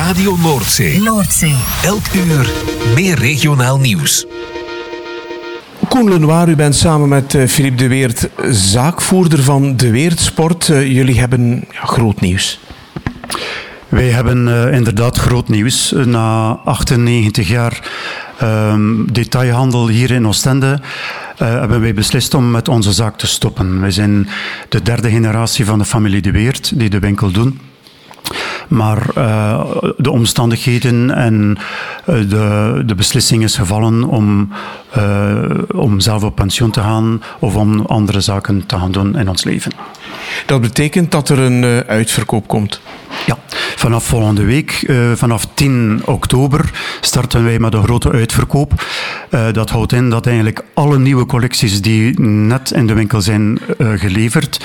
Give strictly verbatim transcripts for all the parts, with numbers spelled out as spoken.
Radio Noordzee. Noordzee. Elk uur meer regionaal nieuws. Koen Lenoir, u bent samen met uh, Philippe de Weert zaakvoerder van De Weert Sport. Uh, jullie hebben ja, groot nieuws. Wij hebben uh, inderdaad groot nieuws. Na achtennegentig jaar um, detailhandel hier in Oostende uh, hebben wij beslist om met onze zaak te stoppen. Wij zijn de derde generatie van de familie de Weert die de winkel doen. Maar uh, de omstandigheden en uh, de, de beslissing is gevallen om, uh, om zelf op pensioen te gaan of om andere zaken te gaan doen in ons leven. Dat betekent dat er een uh, uitverkoop komt? Ja, vanaf volgende week, uh, vanaf tien oktober, starten wij met een grote uitverkoop. Uh, dat houdt in dat eigenlijk alle nieuwe collecties die net in de winkel zijn uh, geleverd,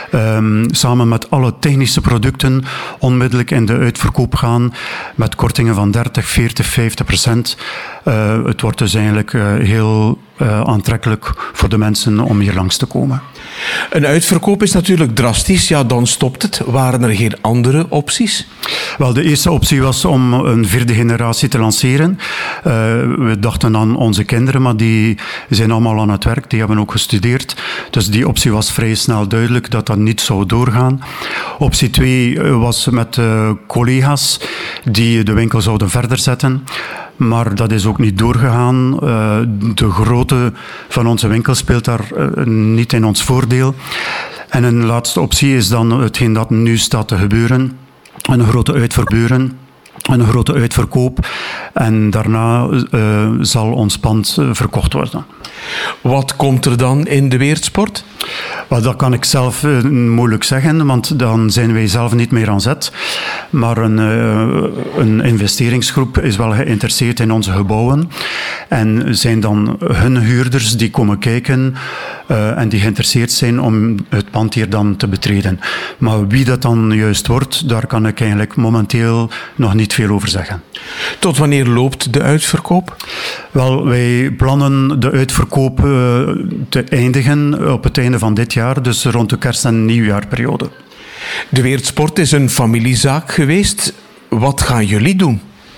um, samen met alle technische producten, onmiddellijk in de uitverkoop gaan met kortingen van dertig, veertig, vijftig procent. Uh, het wordt dus eigenlijk uh, heel uh, aantrekkelijk voor de mensen om hier langs te komen. Een uitverkoop is natuurlijk drastisch. Ja, dan stopt het. Waren er geen andere opties? Wel, de eerste optie was om een vierde generatie te lanceren. Uh, we dachten aan onze kinderen, maar die zijn allemaal aan het werk. Die hebben ook gestudeerd. Dus die optie was vrij snel duidelijk dat dat niet zou doorgaan. Optie twee was met uh, collega's die de winkel zouden verder zetten. Maar dat is ook niet doorgegaan. Uh, de grootte van onze winkel speelt daar uh, niet in ons voordeel. En een laatste optie is dan hetgeen dat nu staat te gebeuren. Een grote uitverburen. Een grote uitverkoop. En daarna uh, zal ons pand uh, verkocht worden. Wat komt er dan in De Weert Sport? Well, dat kan ik zelf uh, moeilijk zeggen, want dan zijn wij zelf niet meer aan zet. Maar een, uh, een investeringsgroep is wel geïnteresseerd in onze gebouwen. En zijn dan hun huurders die komen kijken uh, en die geïnteresseerd zijn om het pand hier dan te betreden. Maar wie dat dan juist wordt, daar kan ik eigenlijk momenteel nog niet veel over zeggen. Tot wanneer loopt de uitverkoop? Wel, wij plannen de uitverkoop uh, te eindigen op het einde van dit jaar, dus rond de kerst- en nieuwjaarperiode. De Weert Sport is een familiezaak geweest. Wat gaan jullie doen?